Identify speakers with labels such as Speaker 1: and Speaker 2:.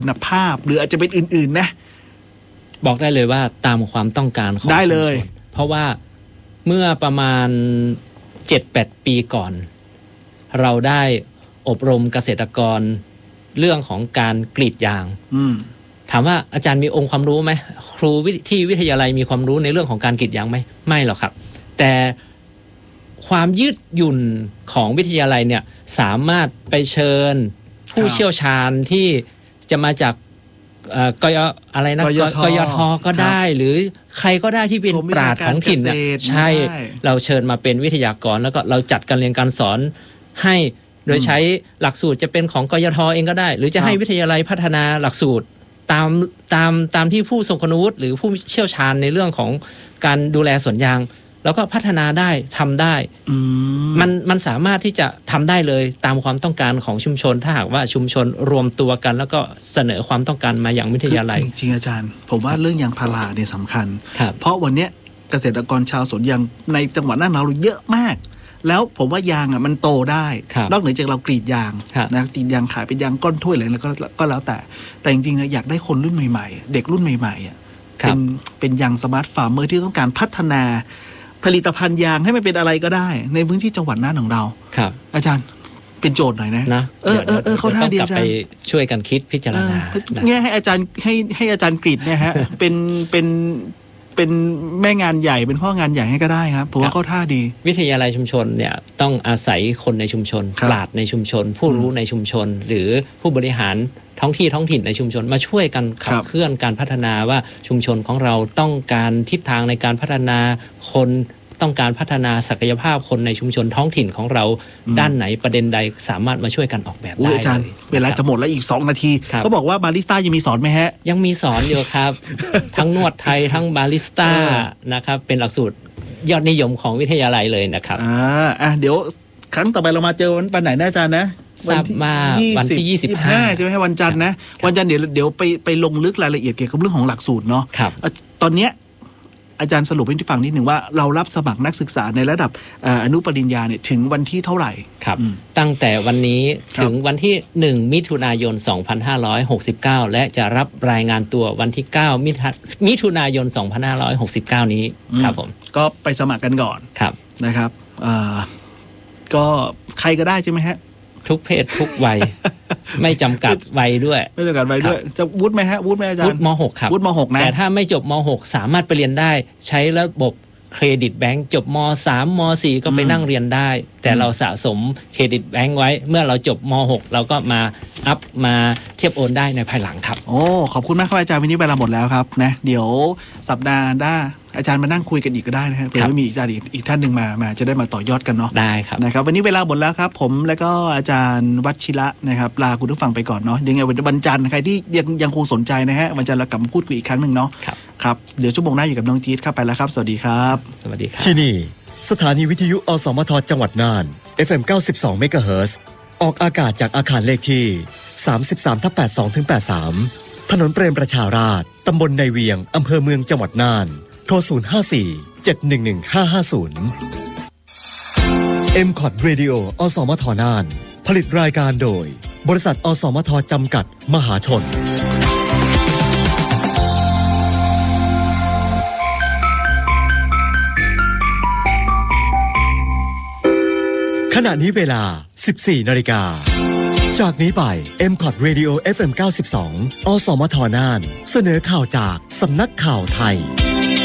Speaker 1: คุณภาพหรืออาจจะเป็นอื่นๆนะ
Speaker 2: บอกได้เลยว่าตามความต้องการของ
Speaker 1: ได้เลย
Speaker 2: เพราะว่าเมื่อประมาณ 7-8 ปีก่อนเราได้อบรมเกษตรกรเรื่องของการกรีดยางถามว่าอาจารย์มีองค์ความรู้ไหมครูที่วิทยาลัยมีความรู้ในเรื่องของการกรีดยางไหมไม่หรอกครับแต่ความยืดหยุ่นของวิทยาลัยเนี่ยสามารถไปเชิญผู้เชี่ยวชาญที่จะมาจากกยอะไรนะกยทก็ได้หรือใครก็ได้ที่เป็นปราชญ์ของถิ่นเนี่ยใช่เราเชิญมาเป็นวิทยากรแล้วก็เราจัดการเรียนการสอนให้โดยใช้หลักสูตรจะเป็นของกยทเองก็ได้หรือจะให้วิทยาลัยพัฒนาหลักสูตรตามที่ผู้ทรงคุณวุฒิหรือผู้เชี่ยวชาญในเรื่องของการดูแลสวนยางแล้วก็พัฒนาได้ทำได้มันสามารถที่จะทำได้เลยตามความต้องการของชุมชนถ้าหากว่าชุมชนรวมตัวกันแล้วก็เสนอความต้องการมาอย่างวิทยาลัย
Speaker 1: จริงๆอาจารย์ผมว่าเรื่องยางพาราเนี่ยสำคัญเพราะวันนี้เกษตรกรชาวสวนยางในจังหวัดน่านเราเยอะมากแล้วผมว่ายางอ่ะมันโตได้นอกเหนือจากเรากรีดยางนะกรีดยางขายเป็นยางก้อนถ้วยอะไรแล้วก็แล้วแต่จริงๆนะอยากได้คนรุ่นใหม่ๆเด็กรุ่นใหม่ๆอ่ะเป็นยางสมาร์ทฟาร์มเมอร์ที่ต้องการพัฒนาผลิตภัณฑ์ยางให้มันเป็นอะไรก็ได้ในพื้นที่จังหวัดน่านของเราอาจารย์เป็นโจทย์หน่อยนะเขาท่าเดียวกันไป
Speaker 2: ช่วยกันคิดพิจารณา
Speaker 1: เนี่ยให้อาจารย์ให้อาจารย์กฤษเนี่ยฮะเป็นแม่งานใหญ่เป็นพ่องานใหญ่ให้ก็ได้ครับผมว่าเขาท่าดี
Speaker 2: วิทยาลัยชุมชนเนี่ยต้องอาศัยคนในชุมชนปราชญ์ในชุมชนผู้รู้ในชุมชนหรือผู้บริหารท้องถิ่นในชุมชนมาช่วยกันขับเคลื่อนการพัฒนาว่าชุมชนของเราต้องการทิศทางในการพัฒนาคนต้องการพัฒนาศักยภาพคนในชุมชนท้องถิ่นของเราด้านไหนประเด็นใดสามารถมาช่วยกันออกแบบได้
Speaker 1: อาจารย์เวลาจะหมดแล้วอีก2 นาทีเขาบอกว่าบาริสต้ายังมีสอนไหมฮะ
Speaker 2: ยังมีสอนอยู่ครับ ทั้งนวดไทยทั้งบาริสต้านะครับเป็นหลักสูตรยอดนิยมของวิทยาลัยเลยนะครับ
Speaker 1: เดี๋ยวครั้งต่อไปเรามาเจอวันไหนนะอาจารย์นะ
Speaker 2: ทราบมาวันที่
Speaker 1: 25ใช่ไหมวันจันทร์นะวันจันทร์เดี๋ยวไปลงลึกรายละเอียดเกี่ยวกับเรื่องของหลักสูตรเนาะตอนเนี้ยอาจารย์สรุปให้ฟังนิดหนึ่งว่าเรารับสมัครนักศึกษาในระดับอนุปริญญาเนี่ยถึงวันที่เท่าไหร่
Speaker 2: ครับตั้งแต่วันนี้ถึงวันที่1มิถุนายน2569และจะรับรายงานตัววันที่9มิถุนายน2569นี้ครับผม
Speaker 1: ก็ไปสมัครกันก่อนนะครับก็ใครก็ได้ใช่ไหมฮะ
Speaker 2: ทุกเพศทุกวัยไม่จำกัดวัยด้วย
Speaker 1: ไม่จำกัดวัยด้วยจะวุฒิไหมฮะวุฒิไหมอาจารย์วุ
Speaker 2: ฒิม.6 ครับ
Speaker 1: วุฒิม.6 นะ
Speaker 2: แต่ถ้าไม่จบม.6 สามารถไปเรียนได้ใช้ระบบเครดิตแบงก์จบม.3 ม.4 ก็ไปนั่งเรียนได้แต่เราสะสมเครดิตแบงก์ไว้เมื่อเราจบม.6 เราก็มาอัพมาเทียบโอนได้ในภายหลังครับ
Speaker 1: โอ้ขอบคุณมากครับอาจารย์วันนี้เวลาหมดแล้วครับนะเดี๋ยวสัปดาห์หน้าอาจารย์มานั่งคุยกันอีกก็ได้นะครับเผื่อว่ามีอาจารย์อีกท่านหนึ่งมาจะได้มาต่อยอดกันเนาะ
Speaker 2: ได้ครับ
Speaker 1: นะครับวันนี้เวลาหมดแล้วครับผมและก็อาจารย์วชิระนะครับลาคุณผู้ฟังไปก่อนเนาะยังไงวันจันทร์ใครที่ยังคงสนใจนะฮะวันจันทร์เรากลับมาพูดคุยอีกครั้งหนึ่งเนาะครับเดี๋ยวชั่วโมงหน้าอยู่กับน้องจี๊ดครับไปแล้วครับสวัสดีครับ
Speaker 2: สวัสดีครับ
Speaker 3: ที่นี่สถานีวิทยุอสมทจังหวัดน่าน FM 92 เมกะเฮิรตซ์ออกอากาศจากอาคารเลขที่ 33/82-83 ถนนเปรมประชาราษฎร์ตำบลในเวียงอำเภอเมืองจังหวัดน่านโทร 054-711-550 MCOT Radio อสมทน่านผลิตรายการโดยบริษัทอสมทจำกัดมหาชนขณะนี้เวลา 14 นาฬิกาจากนี้ไป MCOT Radio FM 92 อสมทน่านเสนอข่าวจากสำนักข่าวไทย